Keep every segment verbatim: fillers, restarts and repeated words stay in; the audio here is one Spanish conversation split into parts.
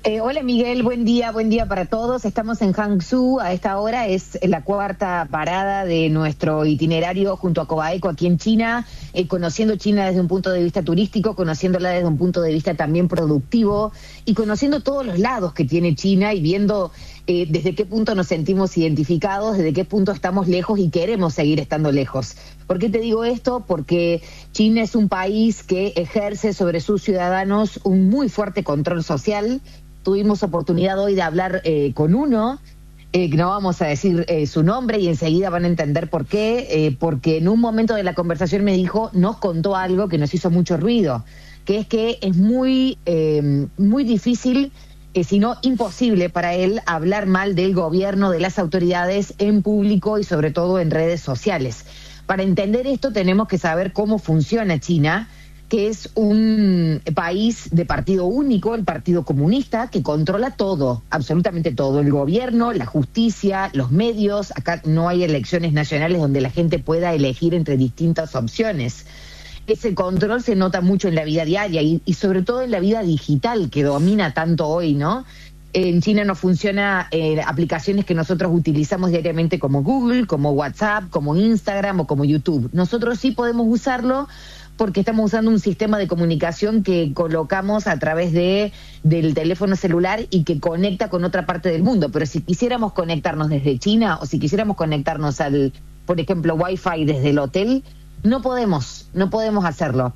Eh, hola Miguel, buen día, buen día para todos. Estamos en Hangzhou, a esta hora es la cuarta parada de nuestro itinerario junto a Cobaeco aquí en China, eh, conociendo China desde un punto de vista turístico, conociéndola desde un punto de vista también productivo y conociendo todos los lados que tiene China y viendo eh, desde qué punto nos sentimos identificados, desde qué punto estamos lejos y queremos seguir estando lejos. ¿Por qué te digo esto? Porque China es un país que ejerce sobre sus ciudadanos un muy fuerte control social. Tuvimos oportunidad hoy de hablar eh, con uno, eh, no vamos a decir eh, su nombre y enseguida van a entender por qué, eh, porque en un momento de la conversación me dijo, nos contó algo que nos hizo mucho ruido, que es que es muy, eh, muy difícil, eh, si no imposible para él, hablar mal del gobierno, de las autoridades en público y sobre todo en redes sociales. Para entender esto tenemos que saber cómo funciona China, que es un país de partido único, el Partido Comunista, que controla todo, absolutamente todo, el gobierno, la justicia, los medios. Acá no hay elecciones nacionales donde la gente pueda elegir entre distintas opciones. Ese control se nota mucho en la vida diaria y, y sobre todo en la vida digital que domina tanto hoy, ¿no? En China no funciona eh, aplicaciones que nosotros utilizamos diariamente como Google, como WhatsApp, como Instagram o como YouTube. Nosotros sí podemos usarlo porque estamos usando un sistema de comunicación que colocamos a través de del teléfono celular y que conecta con otra parte del mundo. Pero si quisiéramos conectarnos desde China o si quisiéramos conectarnos al, por ejemplo, Wi-Fi desde el hotel, no podemos, no podemos hacerlo.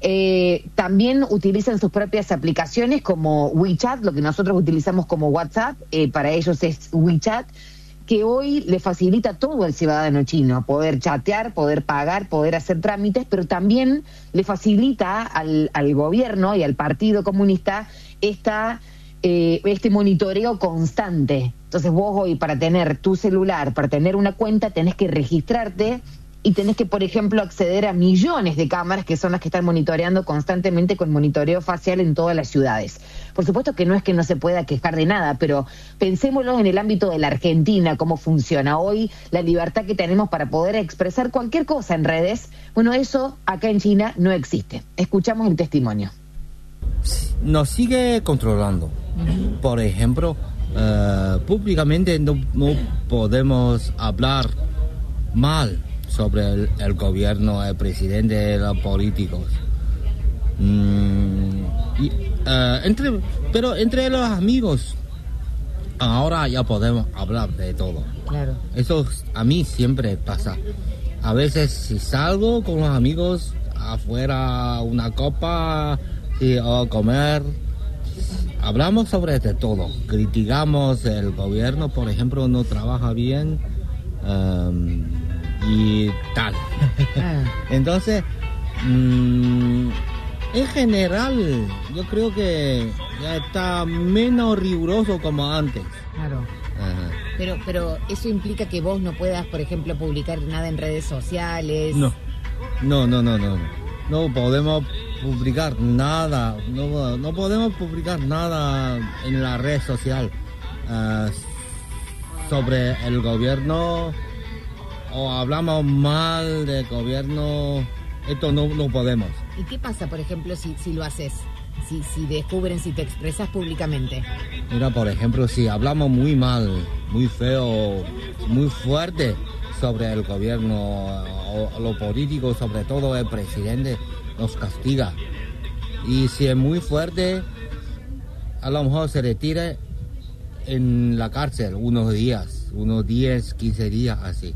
Eh, también utilizan sus propias aplicaciones como WeChat, lo que nosotros utilizamos como WhatsApp, eh, para ellos es WeChat, que hoy le facilita todo al ciudadano chino, poder chatear, poder pagar, poder hacer trámites, pero también le facilita al, al gobierno y al Partido Comunista esta, eh, este monitoreo constante. Entonces vos hoy para tener tu celular, para tener una cuenta, tenés que registrarte y tenés que, por ejemplo, acceder a millones de cámaras que son las que están monitoreando constantemente con monitoreo facial en todas las ciudades. Por supuesto que no es que no se pueda quejar de nada, pero pensémoslo en el ámbito de la Argentina, cómo funciona hoy, la libertad que tenemos para poder expresar cualquier cosa en redes. Bueno, eso acá en China no existe. Escuchamos el testimonio. Nos sigue controlando. Uh-huh. Por ejemplo, uh, públicamente no, no podemos hablar mal sobre el, el gobierno, el presidente, los políticos. Mm, y, uh, entre, pero entre los amigos, ahora ya podemos hablar de todo. Claro. Eso a mí siempre pasa. A veces si salgo con los amigos afuera, una copa y, o comer, hablamos sobre de todo. Criticamos el gobierno, por ejemplo, no trabaja bien. Um, y tal. Entonces, mmm, en general, yo creo que ya está menos riguroso como antes. Claro. Ajá. Pero, pero eso implica que vos no puedas, por ejemplo, publicar nada en redes sociales. No, no, no, no, no. No podemos publicar nada. No, no podemos publicar nada en la red social uh, sobre el gobierno. O hablamos mal del gobierno, esto no, no podemos. ¿Y qué pasa, por ejemplo, si, si lo haces? Si, si descubren, si te expresas públicamente. Mira, por ejemplo, si hablamos muy mal, muy feo, muy fuerte sobre el gobierno o, o los políticos, sobre todo el presidente, nos castiga. Y si es muy fuerte, a lo mejor se retira en la cárcel unos días, unos diez, quince días así.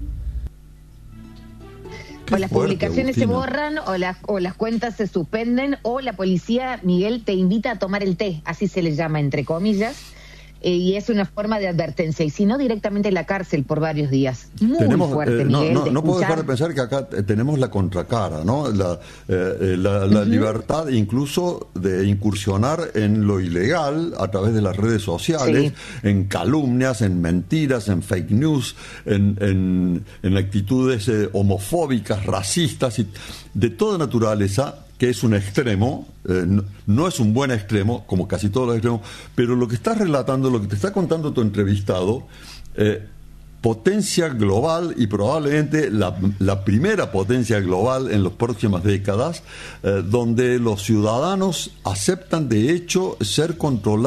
O las fuerte, publicaciones Agustina. Se borran o las, o las cuentas se suspenden o la policía, Miguel, te invita a tomar el té, así se le llama entre comillas, eh, y es una forma de advertencia, y si no directamente en la cárcel por varios días. Muy tenemos, fuerte, eh, Miguel. No, no, de no puedo dejar de pensar que acá tenemos la contracara, ¿no? La, eh, la, la uh-huh. libertad incluso de incursionar en lo ilegal a través de las redes sociales, sí. en calumnias, en mentiras, en fake news, en, en, en actitudes eh, homofóbicas, racistas y de toda naturaleza, que es un extremo, eh, no, no es un buen extremo, como casi todos los extremos, pero lo que estás relatando, lo que te está contando tu entrevistado, eh, potencia global y probablemente la, la primera potencia global en las próximas décadas, eh, donde los ciudadanos aceptan de hecho ser controlados